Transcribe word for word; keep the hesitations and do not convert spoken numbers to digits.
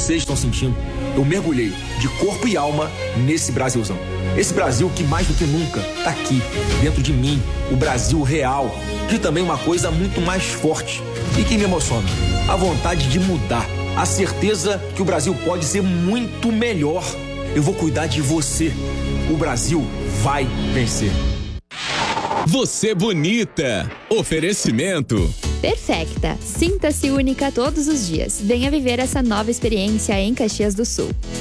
vocês estão sentindo. Eu mergulhei de corpo e alma nesse Brasilzão. Esse Brasil que mais do que nunca tá aqui, dentro de mim, o Brasil real. E também uma coisa muito mais forte e que me emociona, a vontade de mudar, a certeza que o Brasil pode ser muito melhor. Eu vou cuidar de você. O Brasil vai vencer. Você bonita. Oferecimento Perfecta. Sinta-se única todos os dias. Venha viver essa nova experiência em Caxias do Sul.